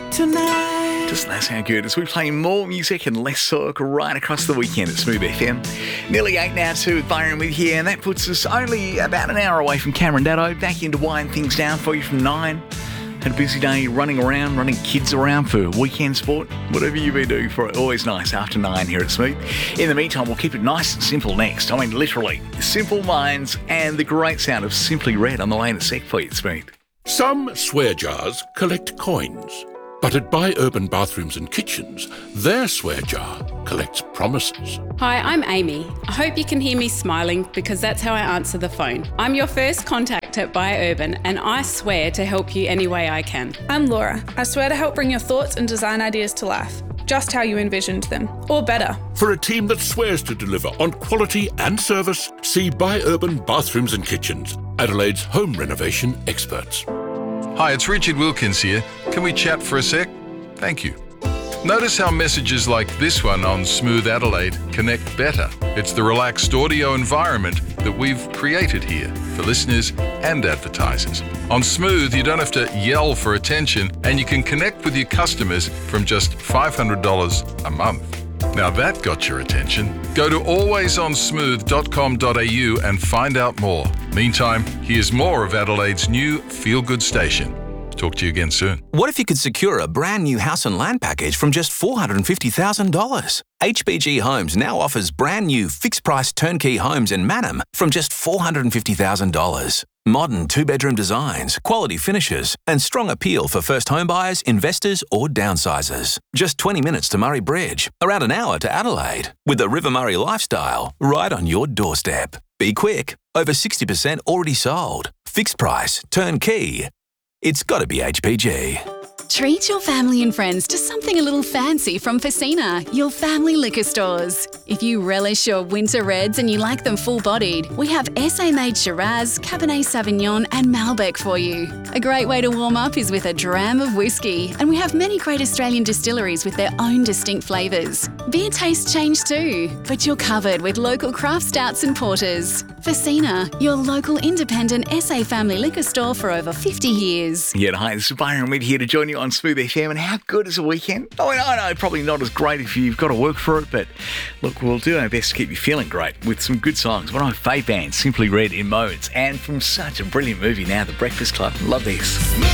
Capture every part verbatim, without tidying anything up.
tonight. Doesn't that sound good? As we play more music and less talk right across the weekend at Smooth F M. Nearly eight now too with Byron with you, and that puts us only about an hour away from Cameron Daddo. Back in to wind things down for you from nine. Had a busy day running around, running kids around for weekend sport. Whatever you've been doing for it, always nice after nine here at Smooth. In the meantime, we'll keep it nice and simple next. I mean, literally. Simple Minds and the great sound of Simply Red on the way in a sec for you at Smooth. Some swear jars collect coins, but at Buy Urban Bathrooms and Kitchens, their swear jar collects promises. Hi, I'm Amy. I hope you can hear me smiling because that's how I answer the phone. I'm your first contact at Buy Urban, and I swear to help you any way I can. I'm Laura. I swear to help bring your thoughts and design ideas to life, just how you envisioned them, or better. For a team that swears to deliver on quality and service, see Buy Urban Bathrooms and Kitchens, Adelaide's home renovation experts. Hi, it's Richard Wilkins here. Can we chat for a sec? Thank you. Notice how messages like this one on Smooth Adelaide connect better. It's the relaxed audio environment that we've created here for listeners and advertisers. On Smooth, you don't have to yell for attention, and you can connect with your customers from just five hundred dollars a month. Now that got your attention. Go to always on smooth dot com dot a u and find out more. Meantime, here's more of Adelaide's new feel-good station. Talk to you again soon. What if you could secure a brand new house and land package from just four hundred fifty thousand dollars? H B G Homes now offers brand new fixed-price turnkey homes in Mannum from just four hundred fifty thousand dollars. Modern two-bedroom designs, quality finishes, and strong appeal for first home buyers, investors, or downsizers. Just twenty minutes to Murray Bridge, around an hour to Adelaide, with the River Murray lifestyle right on your doorstep. Be quick, over sixty percent already sold. Fixed price, turnkey. It's got to be H P G. Treat your family and friends to something a little fancy from Facina, your family liquor stores. If you relish your winter reds and you like them full-bodied, we have S A-made Shiraz, Cabernet Sauvignon and Malbec for you. A great way to warm up is with a dram of whiskey, and we have many great Australian distilleries with their own distinct flavours. Beer tastes change too, but you're covered with local craft stouts and porters. Facina, your local independent S A family liquor store for over fifty years. Yeah, hi, this is Byron Reed here to join you on Smooth F M. And how good is a weekend? Oh, I know, probably not as great if you've got to work for it, but look, we'll do our best to keep you feeling great with some good songs. One of my favourite bands, Simply Red in Modes, and from such a brilliant movie now, The Breakfast Club. Love this.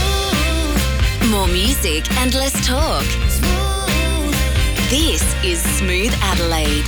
More music and less talk. This is Smooth Adelaide.